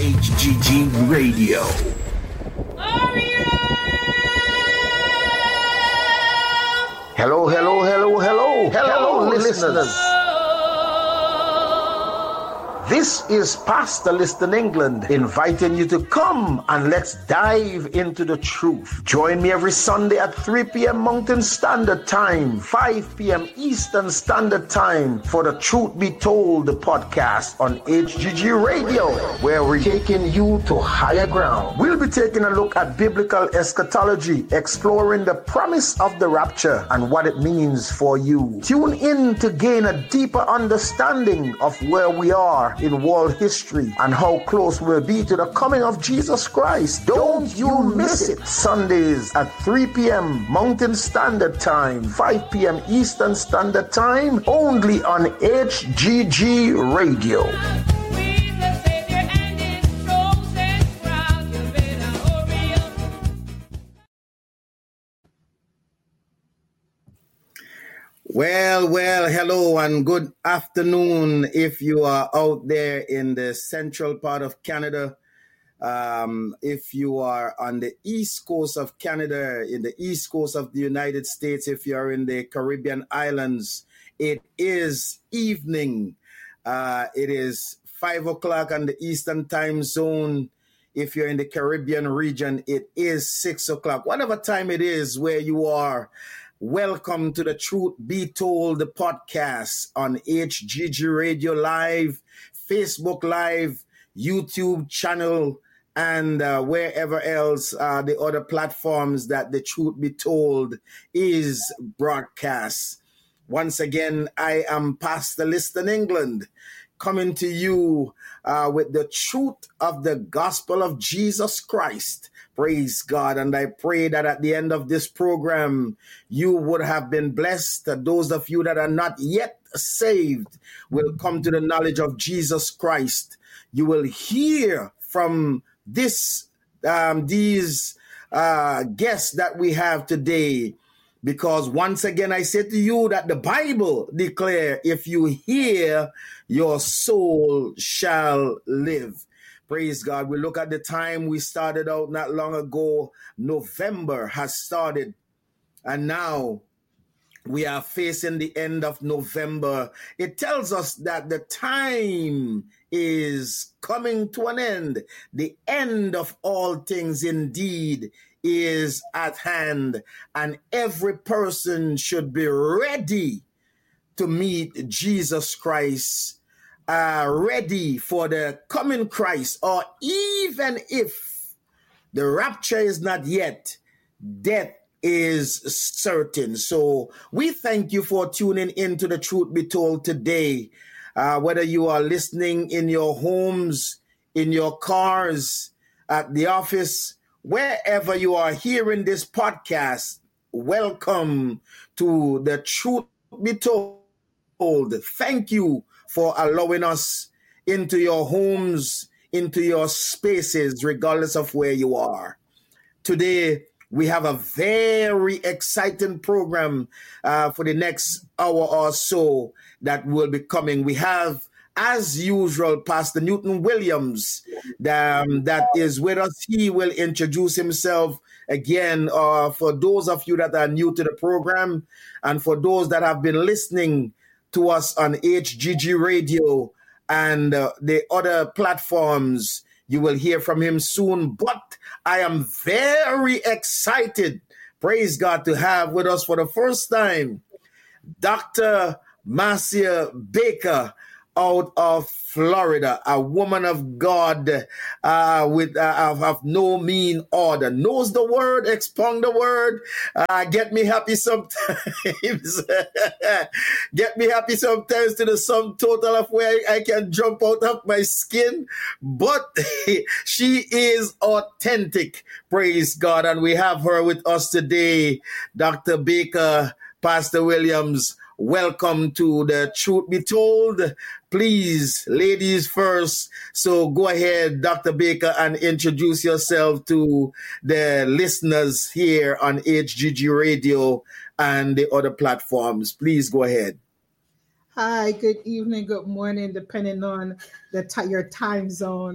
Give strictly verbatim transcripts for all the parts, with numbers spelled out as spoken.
H G G Radio. Hello, hello, hello, hello, hello, listeners. This is Pastor Liston England inviting you to come and let's dive into the truth. Join me every Sunday at three p.m. Mountain Standard Time, five p.m. Eastern Standard Time for the Truth Be Told, the podcast on H G G Radio, where we're taking you to higher ground. We'll be taking a look at biblical eschatology, exploring the promise of the rapture and what it means for you. Tune in to gain a deeper understanding of where we are in world history and how close we'll be to the coming of Jesus Christ. Don't you miss it. Sundays at three p.m. Mountain Standard Time, five p.m. Eastern Standard Time, only on H G G Radio. Well, well, hello and good afternoon if you are out there in the central part of Canada. Um, if you are on the east coast of Canada, in the east coast of the United States, if you're in the Caribbean islands, it is evening. Uh, it is five o'clock on the Eastern time zone. If you're in the Caribbean region, it is six o'clock. Whatever time it is where you are, welcome to the Truth Be Told, the podcast on H G G Radio Live, Facebook Live, YouTube channel, and uh, wherever else uh, the other platforms that the Truth Be Told is broadcast. Once again, I am Pastor Liston England, coming to you uh, with the truth of the gospel of Jesus Christ. Praise God. And I pray that at the end of this program, you would have been blessed. Those of you that are not yet saved will come to the knowledge of Jesus Christ. You will hear from this, um, these uh, guests that we have today. Because once again, I say to you that the Bible declares, if you hear, your soul shall live. Praise God. We look at the time we started out not long ago. November has started. And now we are facing the end of November. It tells us that the time is coming to an end. The end of all things indeed is at hand. And every person should be ready to meet Jesus Christ. Uh, ready for the coming Christ, or even if the rapture is not yet, death is certain. So we thank you for tuning in to the Truth Be Told today. Uh, whether you are listening in your homes, in your cars, at the office, wherever you are hearing this podcast, welcome to the Truth Be Told. Thank you for allowing us into your homes, into your spaces, regardless of where you are. Today, we have a very exciting program uh, for the next hour or so that will be coming. We have, as usual, Pastor Newton Williams um, that is with us. He will introduce himself again uh, for those of you that are new to the program, and for those that have been listening to us on H G G Radio and uh, the other platforms. You will hear from him soon. But I am very excited, praise God, to have with us for the first time Doctor Marcia Baker out of Florida, a woman of God uh, with uh, of, of no mean order, knows the word, expound the word, uh, get me happy sometimes, get me happy sometimes to the sum total of where I can jump out of my skin, but she is authentic, praise God, and we have her with us today, Doctor Baker, Pastor Williams. Welcome to the Truth Be Told. Please, ladies first. So go ahead, Doctor Baker, and introduce yourself to the listeners here on H G G Radio and the other platforms. Please go ahead. Hi, good evening, good morning, depending on the t- your time zone.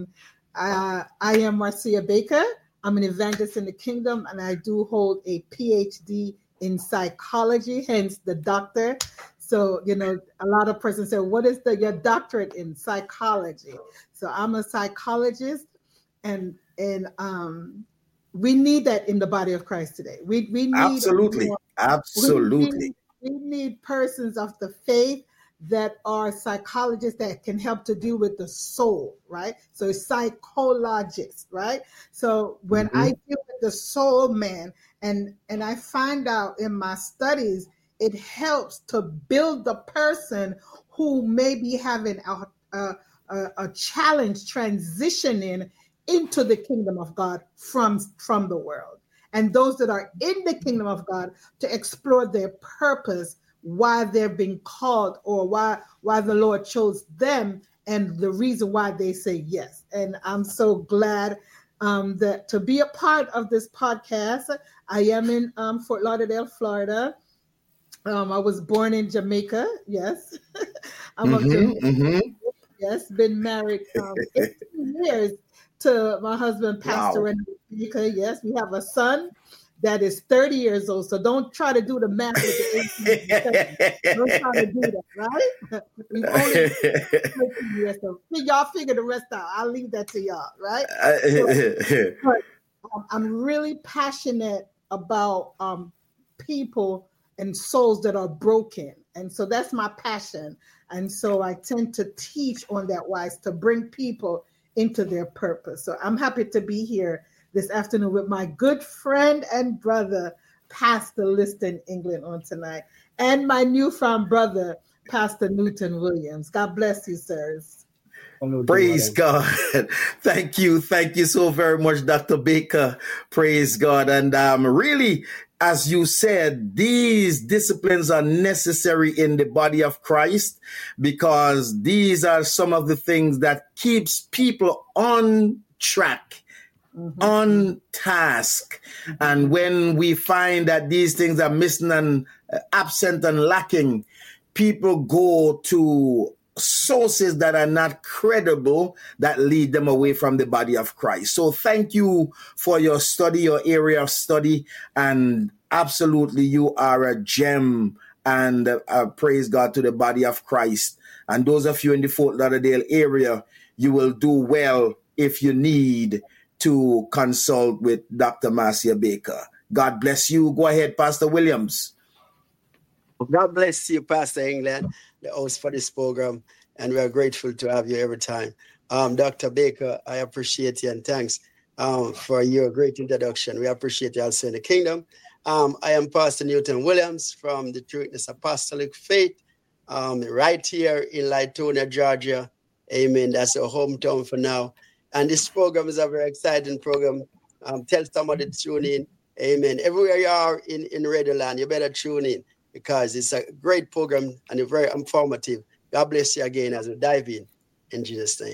Uh, I am Marcia Baker. I'm an evangelist in the kingdom, and I do hold a P H D in psychology, hence the doctor. So, you know, a lot of persons say, what is the your doctorate in psychology? So I'm a psychologist, and and um, we need that in the body of Christ today. We we need absolutely, more, absolutely. We need, we need persons of the faith that are psychologists that can help to deal with the soul, right? So psychologists, right? So when mm-hmm. I deal with the soul, man, and and I find out in my studies, it helps to build the person who may be having a, a, a, a challenge transitioning into the kingdom of God from, from the world. And those that are in the kingdom of God to explore their purpose, why they're being called, or why why the Lord chose them, and the reason why they say yes. And I'm so glad um, that to be a part of this podcast. I am in um, Fort Lauderdale, Florida. Um, I was born in Jamaica. Yes, I'm mm-hmm, a Jamaican. Mm-hmm. Yes, been married um, eighteen years to my husband, Pastor wow. Jamaica. Yes, we have a son that is thirty years old. So don't try to do the math with the eighteen. Don't try to do that, right? We've only thirteen years, so y'all figure the rest out. I'll leave that to y'all, right? So, but, um, I'm really passionate about um, people and souls that are broken. And so that's my passion. And so I tend to teach on that wise to bring people into their purpose. So I'm happy to be here this afternoon with my good friend and brother, Pastor Liston England, on tonight, and my newfound brother, Pastor Newton Williams. God bless you, sirs. Praise God. Thank you. Thank you so very much, Doctor Baker. Praise God. And um, really, as you said, these disciplines are necessary in the body of Christ, because these are some of the things that keeps people on track, mm-hmm. on task. Mm-hmm. And when we find that these things are missing and uh, absent and lacking, people go to sources that are not credible, that lead them away from the body of Christ. So thank you for your study, your area of study, and absolutely you are a gem, and uh, praise God to the body of Christ. And those of you in the Fort Lauderdale area, you will do well if you need to consult with Doctor Marcia Baker. God bless you. Go ahead, Pastor Williams. God bless you, Pastor England, the host for this program, and we are grateful to have you every time. Um, Doctor Baker, I appreciate you, and thanks um, for your great introduction. We appreciate you also in the kingdom. Um, I am Pastor Newton Williams from the True Witness Apostolic Faith, um, right here in Latonia, Georgia. Amen. That's our hometown for now. And this program is a very exciting program. Um, tell somebody to tune in. Amen. Everywhere you are in, in Radio Land, you better tune in, because it's a great program and it's very informative. God bless you again as we dive in, in Jesus' name.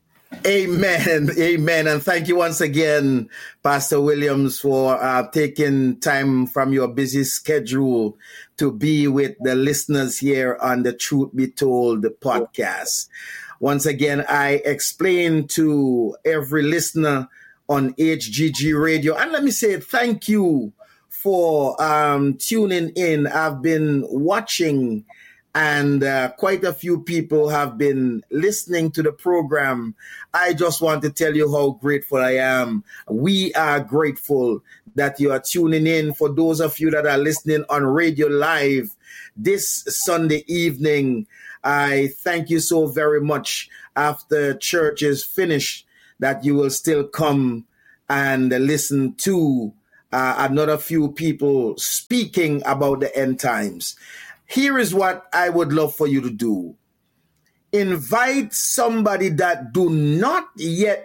Amen. Amen. And thank you once again, Pastor Williams, for uh, taking time from your busy schedule to be with the listeners here on the Truth Be Told podcast. Once again, I explained to every listener on H G G Radio, and let me say thank you for um, tuning in. I've been watching, and uh, quite a few people have been listening to the program. I just want to tell you how grateful I am. We are grateful that you are tuning in. For those of you that are listening on Radio Live this Sunday evening, I thank you so very much. After church is finished, that you will still come and listen to Uh, another few people speaking about the end times. Here is what I would love for you to do. Invite somebody that do not yet